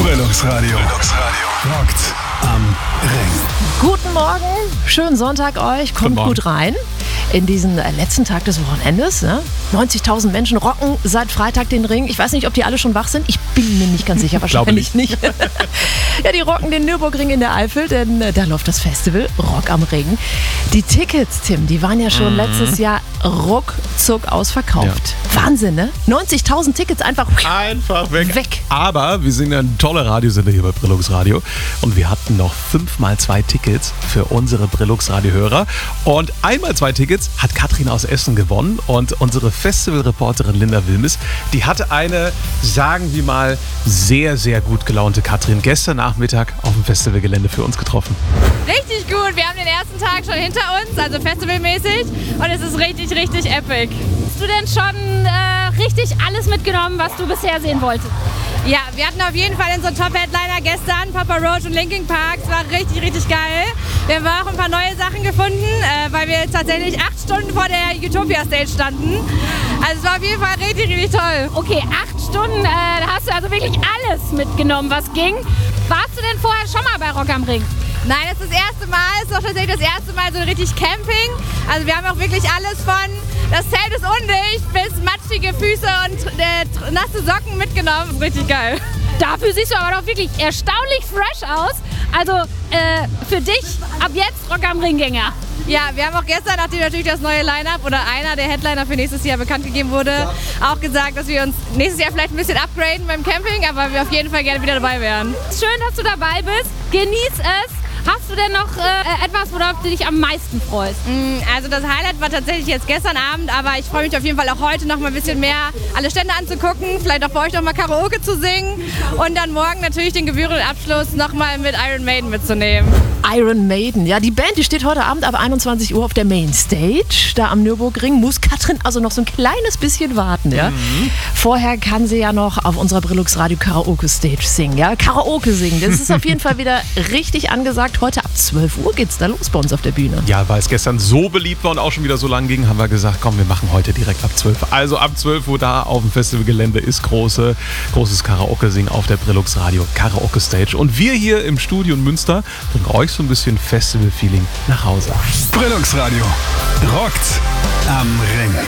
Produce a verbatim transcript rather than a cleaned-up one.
Brillungsradio. Rockt am Ring. Guten Morgen, schönen Sonntag euch, kommt gut rein in diesen äh, letzten Tag des Wochenendes. Ne? neunzigtausend Menschen rocken seit Freitag den Ring. Ich weiß nicht, ob die alle schon wach sind. Ich bin mir nicht ganz sicher, wahrscheinlich nicht. nicht. Ja, die rocken den Nürburgring in der Eifel, denn äh, da läuft das Festival Rock am Ring. Die Tickets, Tim, die waren ja schon mhm. letztes Jahr ruckzuck ausverkauft. Ja. Wahnsinn, ne? neunzigtausend Tickets einfach, einfach weg. weg. Aber wir sind ein toller Radiosender hier bei Brillungsradio und wir hatten noch fünfmal zwei Tickets für unsere Brillungsradio-Hörer. Und einmal zwei Tickets hat Katrin aus Essen gewonnen und unsere Festivalreporterin Linda Wilmes, die hatte eine, sagen wir mal, sehr, sehr gut gelaunte Katrin gestern Nachmittag auf dem Festivalgelände für uns getroffen. Richtig gut, wir haben den ersten Tag schon hinter uns, also festivalmäßig, und es ist richtig, richtig epic. Hast du denn schon äh, richtig alles mitgenommen, was du bisher sehen wolltest? Ja, wir hatten auf jeden Fall unseren Top-Headliner gestern, Papa Roach und Linkin Park. Es war richtig, richtig geil. Wir haben auch ein paar neue Sachen gefunden, äh, weil wir jetzt tatsächlich acht Stunden vor der Utopia-Stage standen. Also es war auf jeden Fall richtig, richtig toll. Okay, acht Stunden, äh, da hast du also wirklich alles mitgenommen, was ging. Warst du denn vorher schon mal bei Rock am Ring? Nein, das ist das erste Mal. Es ist auch tatsächlich das erste Mal so richtig Camping. Also wir haben auch wirklich alles von, das Zelt ist undicht, bis matschige Füße und äh, nasse Socken mitgenommen. Das ist richtig geil. Dafür siehst du aber doch wirklich erstaunlich fresh aus. Also äh, für dich ab jetzt Rock am Ring-Gänger. Ja, wir haben auch gestern, nachdem natürlich das neue Line-Up oder einer der Headliner für nächstes Jahr bekannt gegeben wurde, auch gesagt, dass wir uns nächstes Jahr vielleicht ein bisschen upgraden beim Camping, aber wir auf jeden Fall gerne wieder dabei wären. Schön, dass du dabei bist. Genieß es. Hast du denn noch äh, etwas, worauf du dich am meisten freust? Also das Highlight war tatsächlich jetzt gestern Abend, aber ich freue mich auf jeden Fall auch heute noch mal ein bisschen mehr alle Stände anzugucken, vielleicht auch bei euch noch mal Karaoke zu singen und dann morgen natürlich den gebührenden Abschluss noch mal mit Iron Maiden mitzunehmen. Iron Maiden, ja, die Band, die steht heute Abend ab einundzwanzig Uhr auf der Mainstage, da am Nürburgring. Muss Katrin also noch so ein kleines bisschen warten, ja. Mhm. Vorher kann sie ja noch auf unserer Brillungsradio Karaoke Stage singen, ja. Karaoke singen, das ist auf jeden Fall wieder richtig angesagt. Heute ab zwölf Uhr geht's da los bei uns auf der Bühne. Ja, weil es gestern so beliebt war und auch schon wieder so lang ging, haben wir gesagt, komm, wir machen heute direkt ab zwölf. Also ab zwölf Uhr da auf dem Festivalgelände ist große, großes Karaoke-Singen auf der Brillungsradio Karaoke Stage. Und wir hier im Studio in Münster bringen euch so ein bisschen Festival-Feeling nach Hause. Brillungsradio. Rockt am Ring.